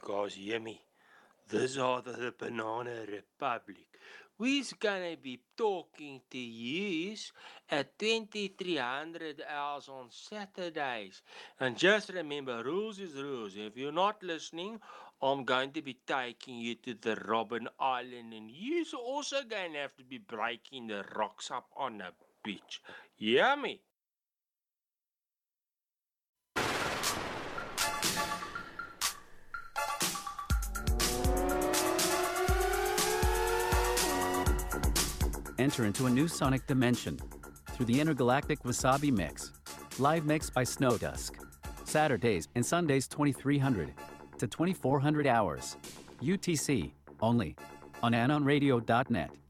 Guys, hear me. This are the Banana Republic. We's gonna be talking to you at 2300 hours on Saturdays. And just remember, rules is rules. If you're not listening, I'm going to be taking you to the Robben Island, and you're also going to have to be breaking the rocks up on the beach. Hear me? Enter into a new sonic dimension through the intergalactic Wasabi Mix. Live mix by Snowdusk. Saturdays and Sundays 2300 to 2400 hours. UTC only on AnonRadio.net.